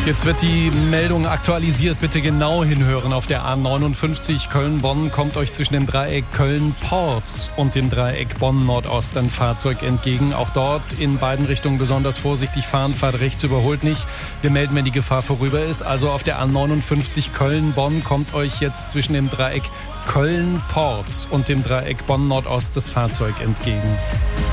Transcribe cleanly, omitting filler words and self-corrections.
Jetzt wird die Meldung aktualisiert. Bitte genau hinhören. Auf der A59 Köln-Bonn kommt euch zwischen dem Dreieck Köln-Porz und dem Dreieck Bonn-Nordost ein Fahrzeug entgegen. Auch dort in beiden Richtungen besonders vorsichtig fahren. Fahrt rechts, überholt nicht. Wir melden, wenn die Gefahr vorüber ist. Also auf der A59 Köln-Bonn kommt euch jetzt zwischen dem Dreieck Köln-Porz und dem Dreieck Bonn-Nordost das Fahrzeug entgegen.